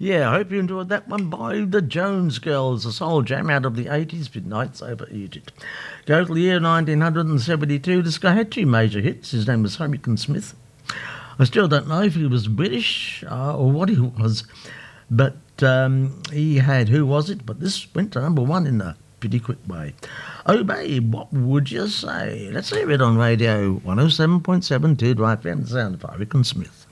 Yeah, I hope you enjoyed that one by the Jones Girls, a soul jam out of the 80s, Midnights Over Egypt. Go to the year 1972, this guy had two major hits. His name was Hurricane Smith. I still don't know if he was British or what he was, but he had Who Was It? But this went to number one in a pretty quick way. Oh, babe, what would you say? Let's hear it on Radio 107.7 2 Drive FM, the sound of Hurricane Smith.